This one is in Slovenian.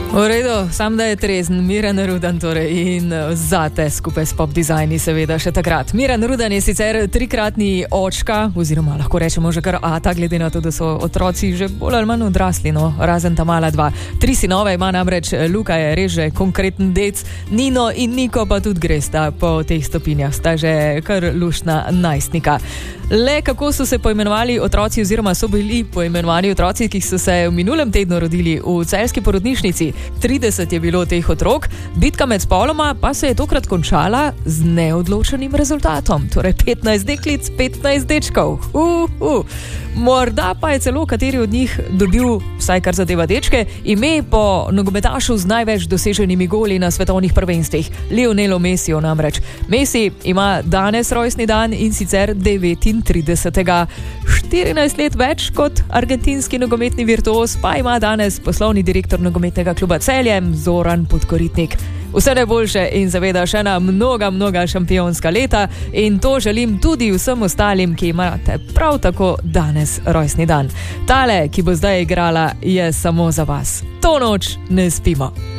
V redu, sam da je trezen, Miran Rudan torej in zate skupaj s Pop Dizajni seveda še takrat. Miran Rudan je sicer 3-kratni očka, oziroma lahko rečemo že kar ata, glede na to, da so otroci že bolj ali manj odrasli, no, razen ta mala 2. 3 sinove ima namreč, Luka je res že konkreten dec, Nino in Niko pa tudi gresta po teh stopinjah, sta že kar luštna najstnika. Le kako so se poimenovali otroci oziroma so bili poimenovani otroci, ki so se v minulem tednu rodili v celjski porodnišnici. 30 je bilo teh otrok, bitka med spoloma pa se je tokrat končala z neodločenim rezultatom. Torej 15 deklic, 15 dečkov. Morda pa je celo kateri od njih dobil, vsaj kar zadeva dečke, ime po nogometašu z največ doseženimi goli na svetovnih prvenstvih, Lionelu Messiju namreč. Messi ima danes rojstni dan in sicer 39. 14 let več kot argentinski nogometni virtuoz pa ima danes poslovni direktor nogometnega kluba Celje Zoran Podkoritnik. Vse najboljše in seveda še na mnoga šampionska leta in to želim tudi vsem ostalim, ki imate prav tako danes rojstni dan. Tale, ki bo zdaj igrala, je samo za vas. To noč ne spimo.